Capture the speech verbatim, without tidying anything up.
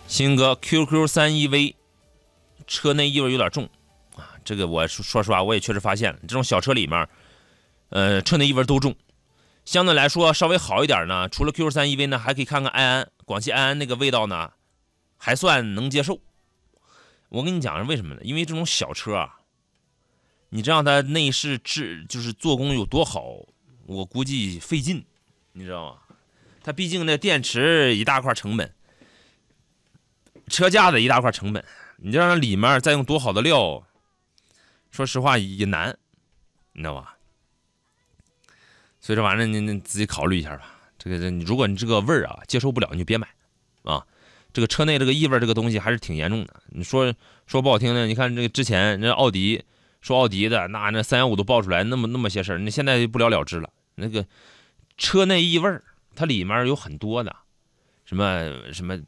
新哥 Q Q 三 E V 车内异味有点重啊，这个我说实话我也确实发现了，这种小车里面，呃，车内异味都重。相对来说稍微好一点呢，除了 Q Q 三 E V 呢，还可以看看埃安，广汽埃安那个味道呢，还算能接受。我跟你讲是为什么呢？因为这种小车啊，你知道它内饰质就是做工有多好，我估计费劲，你知道吗？它毕竟那电池一大块成本，车架子一大块成本，你就让它里面再用多好的料，说实话也难，你知道吧？所以这玩意儿你你自己考虑一下吧。这个如果你这个味儿啊接受不了，你就别买啊。这个车内这个异味这个东西还是挺严重的。你说说不好听的，你看这个之前那奥迪说奥迪的那那三幺五都爆出来那么那么些事儿，那现在不了了之了。那个车内异味它里面有很多的，什么什么